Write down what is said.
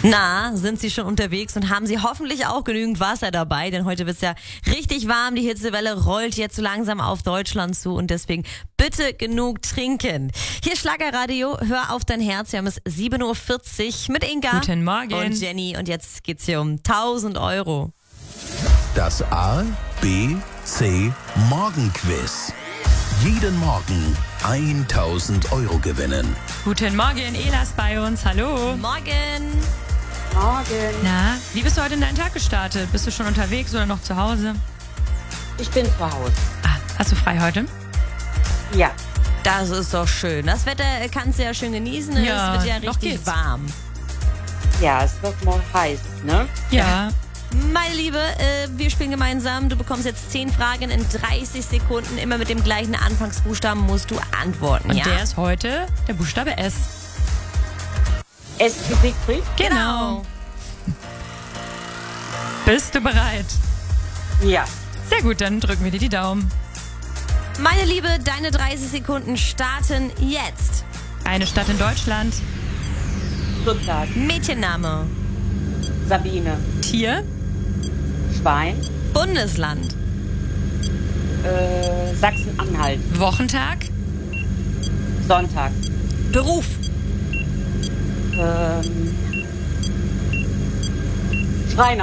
Na, sind Sie schon unterwegs und haben Sie hoffentlich auch genügend Wasser dabei, denn heute wird's ja richtig warm. Die Hitzewelle rollt jetzt so langsam auf Deutschland zu und deswegen bitte genug trinken. Hier ist Schlagerradio, hör auf dein Herz. Wir haben es 7.40 Uhr mit Inga. Guten Morgen. Und Jenny und jetzt geht's hier um 1.000 Euro. Das A, B, C Morgenquiz. Jeden Morgen 1.000 Euro gewinnen. Guten Morgen, Elas bei uns. Hallo. Morgen. Morgen. Na, wie bist du heute in deinen Tag gestartet? Bist du schon unterwegs oder noch zu Hause? Ich bin zu Hause. Ah, hast du frei heute? Ja. Das ist doch schön. Das Wetter kannst du ja schön genießen. Ja, es wird ja noch richtig geht's. warm. Ja, es wird morgen heiß, ne? Ja. Meine Liebe, wir spielen gemeinsam. Du bekommst jetzt 10 Fragen in 30 Sekunden. Immer mit dem gleichen Anfangsbuchstaben musst du antworten, Und ja? der ist heute der Buchstabe S. Es wie Siegfried? Genau. Bist du bereit? Ja. Sehr gut, dann drücken wir dir die Daumen. Meine Liebe, deine 30 Sekunden starten jetzt. Eine Stadt in Deutschland. Stuttgart. Mädchenname, Sabine. Tier. Schwein. Bundesland, Sachsen-Anhalt. Wochentag. Sonntag. Beruf, Schreiner.